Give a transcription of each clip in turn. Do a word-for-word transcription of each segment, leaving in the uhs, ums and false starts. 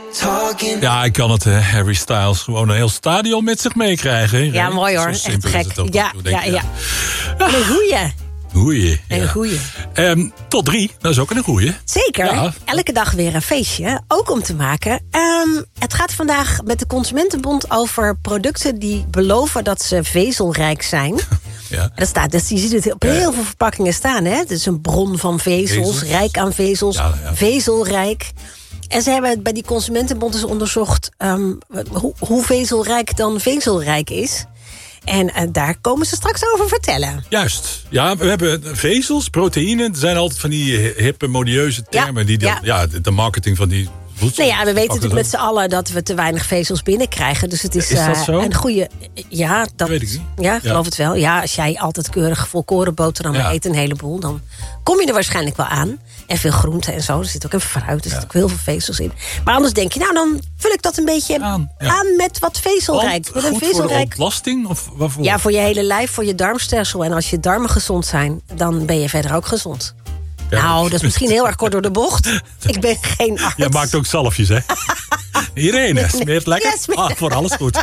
Ja, ik kan het, uh, Harry Styles, gewoon een heel stadion met zich meekrijgen. Ja, mooi hoor. Zo echt gek. ook, ja, ja, ja, ja. Een goeie. Goeie. Een ja. goeie. Um, tot drie, dat is ook een goeie. Zeker. Ja. Elke dag weer een feestje. Ook om te maken. Um, het gaat vandaag met de Consumentenbond over producten die beloven dat ze vezelrijk zijn. Ja. En dat staat, dat, je ziet het op heel veel verpakkingen staan. Hè? Het is een bron van vezels, vezels. rijk aan vezels, ja, ja. vezelrijk. En ze hebben bij die Consumentenbond dus onderzocht um, hoe, hoe vezelrijk dan vezelrijk is. En uh, daar komen ze straks over vertellen. Juist. Ja, we hebben vezels, proteïnen. Er zijn altijd van die hippe, modieuze termen. Ja, die de, ja. ja, de marketing van die... Nou ja, we weten natuurlijk met z'n allen dat we te weinig vezels binnenkrijgen. Dus het is, is dat zo? Uh, een goede... Ja, dat, dat weet ik niet. Ja, geloof ja. het wel. Ja, als jij altijd keurig volkoren boterhammen ja. eet, een heleboel, dan kom je er waarschijnlijk wel aan. En veel groenten en zo. Er zit ook een fruit, er ja. zit ook heel veel vezels in. Maar anders denk je, nou, dan vul ik dat een beetje aan, ja. aan met wat vezelrijk. Met een goed vezelrijk... voor de ontlasting? Of waarvoor? Ja, voor je hele lijf, voor je darmstelsel. En als je darmen gezond zijn, dan ben je verder ook gezond. Ja. Nou, dat is misschien heel erg kort door de bocht. Ik ben geen arts. Jij maakt ook zalfjes, hè? Irene, smeert lekker. Ja, smeert. Ah, voor alles goed.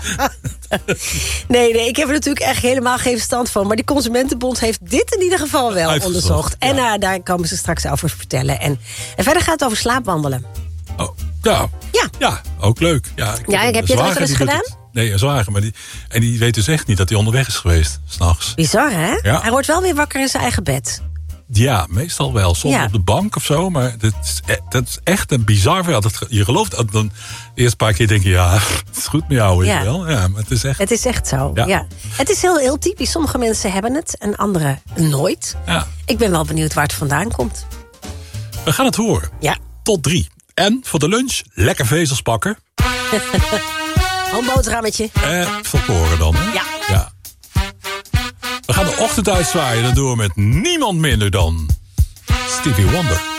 Nee, nee, ik heb er natuurlijk echt helemaal geen verstand van. Maar die Consumentenbond heeft dit in ieder geval wel onderzocht. En ja. uh, daar komen ze straks over vertellen. En, en verder gaat het over slaapwandelen. Oh, ja. Ja. Ja, ook leuk. Ja, ik ja, heb je het ook wel eens gedaan? Het, nee, een zwager. Maar die, en die weet dus echt niet dat hij onderweg is geweest, 's nachts. Bizar, hè? Ja. Hij wordt wel weer wakker in zijn eigen bed. Ja, meestal wel. Soms ja. op de bank of zo. Maar dat is, dat is echt een bizar verhaal. Dat, je gelooft, dan de eerste paar keer denk je, ja, het is goed met jou, weet ja. je wel. Ja, maar het is echt... Het is echt zo, ja. ja. Het is heel, heel typisch. Sommige mensen hebben het en anderen nooit. Ja. Ik ben wel benieuwd waar het vandaan komt. We gaan het horen. Ja. Tot drie. En voor de lunch, lekker vezels pakken. Een boterhammetje. Eh, volkoren dan, hè? Ja. Ja. We gaan de ochtend uitzwaaien. Dat doen we met niemand minder dan Stevie Wonder.